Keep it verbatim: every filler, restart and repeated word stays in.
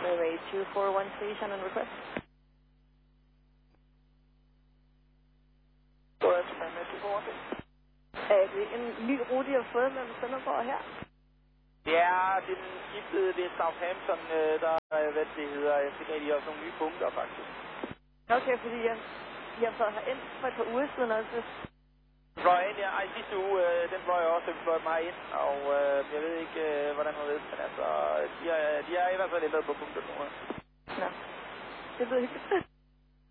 runway two four one three, send on request. Go ahead, runway two four one three. Er det en ny rute, jeg har fået mellem Sønderborg her? Ja, det er den skiftede, det er Southampton, der er, hvad det hedder, jeg fik rigtig også nogle nye punkter, faktisk. Okay, fordi jeg, jeg fløj herind for et par uger siden også. Fløj ind, ja. Ej, sidste uge, øh, den fløj jeg også, den fløj mig ind, og øh, jeg ved ikke, øh, hvordan man ved, men altså, de er, de er i hvert fald ændret på punkter nu. Nå, det ved jeg ikke.